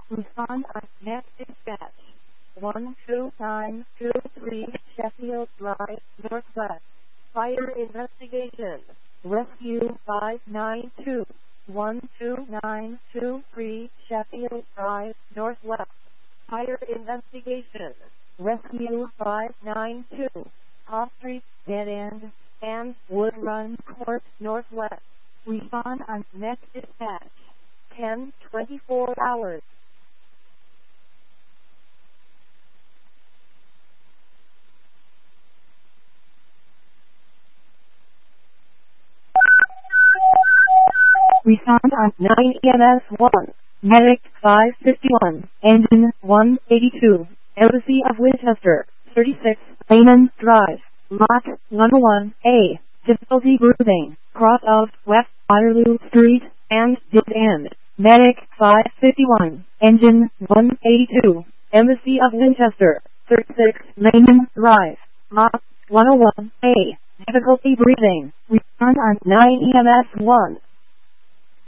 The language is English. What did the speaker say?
Respond on next dispatch. 12923 Sheffield Drive, Northwest. Fire investigation. Rescue 592. 12923 Sheffield Drive, Northwest. Fire investigation. Rescue 592. Off Street, Dead End, and Wood Run Court, Northwest. Respond on next dispatch. 10-24 hours. Respond on 9 EMS 1. Medic 551. Engine 182. Embassy of Winchester. 36. Lehman Drive. Lot 101A. Difficulty breathing. Cross of West Waterloo Street and Dead End. Medic 551. Engine 182. Embassy of Winchester. 36. Lehman Drive. Lot 101A. Difficulty breathing. Respond on 9 EMS 1.